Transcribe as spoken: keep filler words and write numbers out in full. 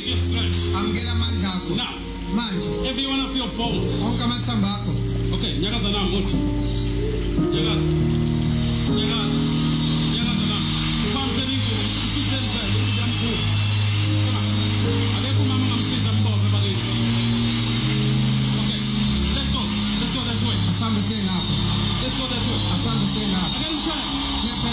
release your strength. Amgela manja ako. Now, manje. every one of your bones. Onka matsamba ako. Okay, nyakaza na mochi. Nyakaza. Nyakaza. Nyakaza na. Pamse ningu, usise mbe, ukuja mkuu. Come on. Adeku mama ngamsiza mboze bagay. Okay, let's go. Let's go that way. Asante sana hapo. Let's go that way. Asante sana hapo. Again, try. Nepe